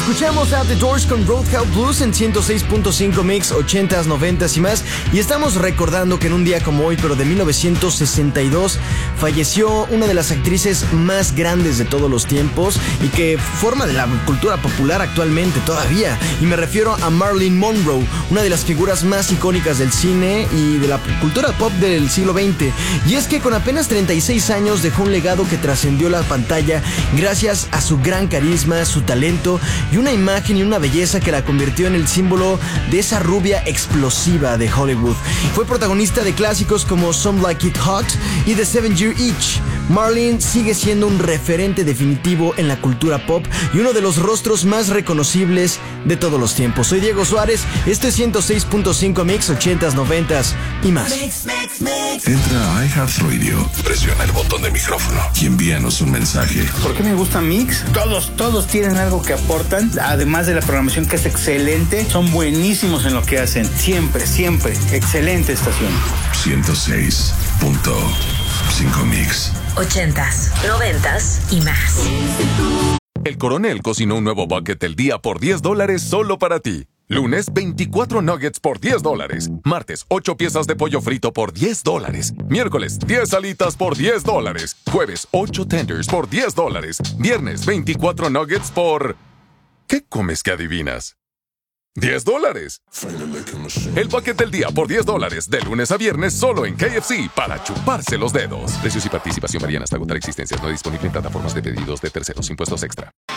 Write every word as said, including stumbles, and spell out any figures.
Escuchamos a The Doors con Roadhouse Blues en ciento seis punto cinco Mix, ochentas, noventas y más. Y estamos recordando que en un día como hoy, pero de mil novecientos sesenta y dos, falleció una de las actrices más grandes de todos los tiempos y que forma de la cultura popular actualmente todavía. Y me refiero a Marilyn Monroe, una de las figuras más icónicas del cine y de la cultura pop del siglo veinte. Y es que con apenas treinta y seis años dejó un legado que trascendió la pantalla gracias a su gran carisma, su talento y una imagen y una belleza que la convirtió en el símbolo de esa rubia explosiva de Hollywood. Fue protagonista de clásicos como Some Like It Hot y The Seven Year Itch. Marilyn sigue siendo un referente definitivo en la cultura pop y uno de los rostros más reconocibles de todos los tiempos. Soy Diego Suárez, esto es ciento seis punto cinco Mix, ochentas, noventas y más. Mix, mix, mix. Entra a iHeartRadio, presiona el botón de micrófono y envíanos un mensaje. ¿Por qué me gusta Mix? Todos, todos tienen algo que aportan, además de la programación que es excelente, son buenísimos en lo que hacen, siempre, siempre, excelente estación. ciento seis punto cinco Mix. Ochentas, noventas y más. El Coronel cocinó un nuevo bucket del día por diez dólares solo para ti. Lunes, veinticuatro nuggets por diez dólares. Martes, ocho piezas de pollo frito por diez dólares. Miércoles, diez alitas por diez dólares. Jueves, ocho tenders por diez dólares. Viernes, veinticuatro nuggets por... ¿Qué comes que adivinas? ¡diez dólares! El bucket del día por diez dólares, de lunes a viernes, solo en K F C, para chuparse los dedos. Precios y participación varían hasta agotar existencias. No disponible en plataformas de pedidos de terceros. Impuestos extra.